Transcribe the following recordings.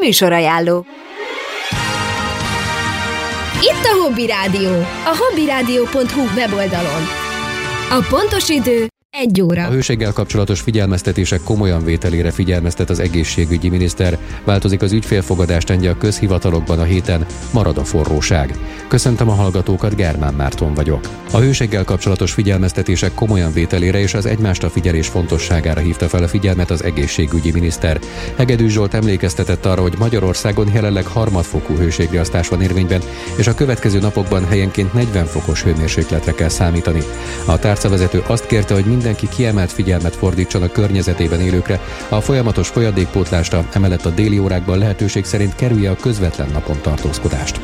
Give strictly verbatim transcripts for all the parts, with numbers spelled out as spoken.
Műsorajánló. Itt a Hobby Rádió, a hobbyradio pont hu weboldalon. A pontos idő egy óra. A hőséggel kapcsolatos figyelmeztetések komolyan vételére figyelmeztet az egészségügyi miniszter. Változik az ügyfélfogadás trendje a közhivatalokban a héten, marad a forróság. Köszöntöm a hallgatókat, Germán Márton vagyok. A hőséggel kapcsolatos figyelmeztetések komolyan vételére és az egymásra figyelés fontosságára hívta fel a figyelmet az egészségügyi miniszter. Hegedűs Zsolt emlékeztetett arra, hogy Magyarországon jelenleg harmadfokú hőségriasztás van érvényben, és a következő napokban helyenként negyven fokos hőmérsékletre kell számítani. A tárcavezető azt kérte, hogy mindenki kiemelt figyelmet fordítson a környezetében élőkre, a folyamatos folyadékpótlásra, emellett a déli órákban lehetőség szerint kerülje a közvetlen napon tartózkodást.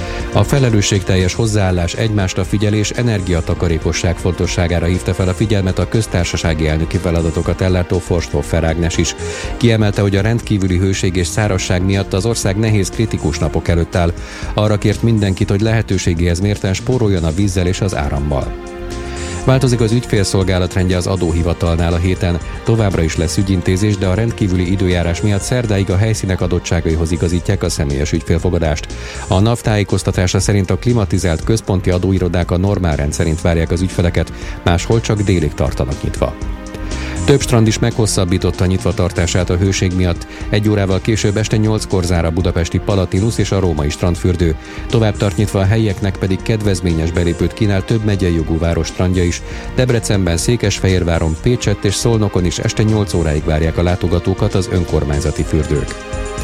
A felelősségteljes hozzáállás, egymásra figyelés, energiatakarékosság fontosságára hívta fel a figyelmet a köztársasági elnöki feladatokat ellátó Forsthofer Ágnes is. Kiemelte, hogy a rendkívüli hőség és szárazság miatt az ország nehéz, kritikus napok előtt áll. Arra kért mindenkit, hogy lehetőségéhez mérten spóroljon a vízzel és az árammal. Változik az ügyfélszolgálat rendje az adóhivatalnál a héten. Továbbra is lesz ügyintézés, de a rendkívüli időjárás miatt szerdáig a helyszínek adottságaihoz igazítják a személyes ügyfélfogadást. A NAV tájékoztatása szerint a klimatizált központi adóirodák a normál rend szerint várják az ügyfeleket, máshol csak délig tartanak nyitva. Több strand is meghosszabbította nyitvatartását a hőség miatt. Egy órával később este nyolckor zár a budapesti Palatinus és a római strandfürdő. Tovább tart nyitva, a helyieknek pedig kedvezményes belépőt kínál több megyei jogú város strandja is. Debrecenben, Székesfehérváron, Pécsett és Szolnokon is este nyolc óráig várják a látogatókat az önkormányzati fürdők.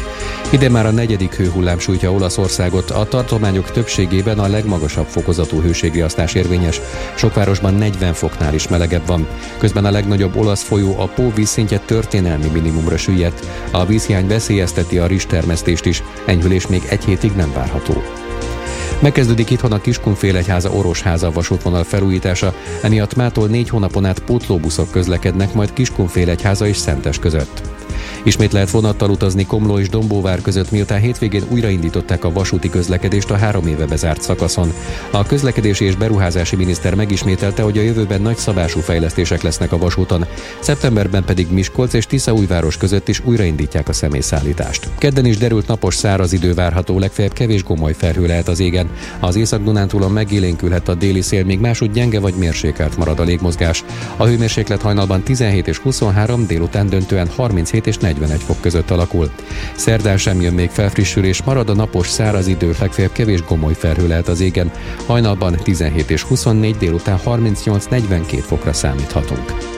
Idén már a negyedik hőhullám sújtja Olaszországot, a tartományok többségében a legmagasabb fokozatú hőségriasztás érvényes, sok városban negyven foknál is melegebb van. Közben a legnagyobb olasz folyó, a Pó vízszintje történelmi minimumra süllyedt. A vízhiány veszélyezteti a rizstermesztést is, enyhülés még egy hétig nem várható. Megkezdődik itthon a Kiskunfélegyháza Orosháza vasútvonal felújítása, emiatt mától négy hónapon át pótlóbuszok közlekednek majd Kiskunfélegyháza és Szentes között. Ismét lehet vonattal utazni Komló és Dombóvár között, miután hétvégén újraindították a vasúti közlekedést a három éve bezárt szakaszon. A közlekedési és beruházási miniszter megismételte, hogy a jövőben nagyszabású fejlesztések lesznek a vasúton, szeptemberben pedig Miskolc és Tiszaújváros között is újraindítják a személyszállítást. Kedden is derült napos, száraz idő várható, legfeljebb kevés gomoly felhő lehet az égen. Az Észak-Dunántúlon megélénkülhet a déli szél, míg máshogy gyenge vagy mérsékelt marad a légmozgás. A hőmérséklet hajnalban tizenhét és huszonhárom, délután döntően harminchét és negyvenegy fok között alakul. Szerdán sem jön még felfrissülés, marad a napos, száraz idő, legfeljebb kevés gomoly felhő lehet az égen. Hajnalban tizenhét és huszonnégy, délután harmincnyolc-negyvenkét fokra számíthatunk.